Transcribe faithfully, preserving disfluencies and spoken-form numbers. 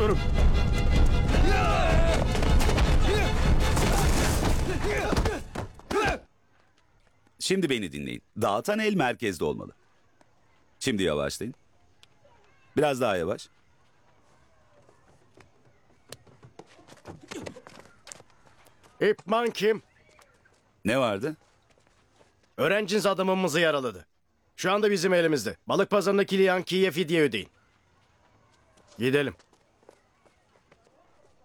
istiyorum. Şimdi beni dinleyin. Dağıtan el merkezde olmalı. Şimdi yavaşlayın. Biraz daha yavaş. Ip Man kim? Ne vardı? Öğrenciniz adamımızı yaraladı. Şu anda bizim elimizde. Balık pazarındaki Yankee'ye fidye ödeyin. Gidelim.